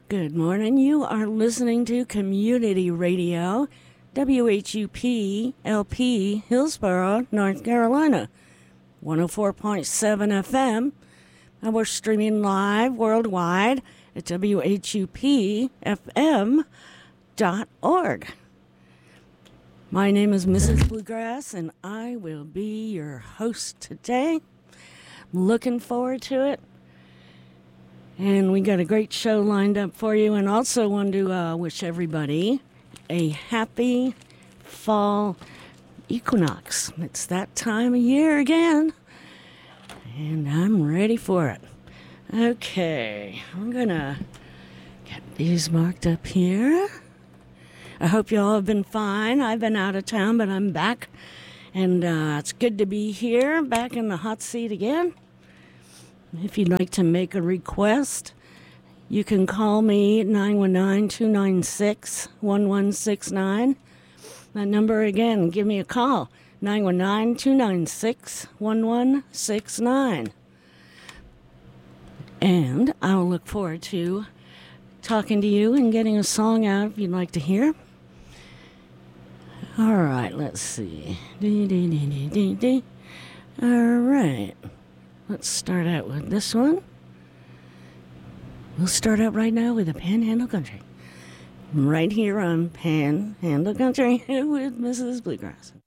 Good morning. You are listening to Community Radio, WHUP LP, Hillsborough, North Carolina, 104.7 FM, and we're streaming live worldwide at WHUPFM.org. My name is Mrs. Bluegrass, and I will be your host today. I'm looking forward to it. And we got a great show lined up for you, and also want to wish everybody a happy fall equinox. It's that time of year again, and I'm ready for it. Okay, I'm going to get these marked up here. I hope you all have been fine. I've been out of town, but I'm back, and it's good to be here, back in the hot seat again. If you'd like to make a request, you can call me at 919-296-1169. That number again, give me a call, 919-296-1169. And I'll look forward to talking to you and getting a song out if you'd like to hear. All right, let's see. All right. Let's start out with this one. We'll start out right now with the Panhandle Country. Right here on Panhandle Country with Mrs. Bluegrass.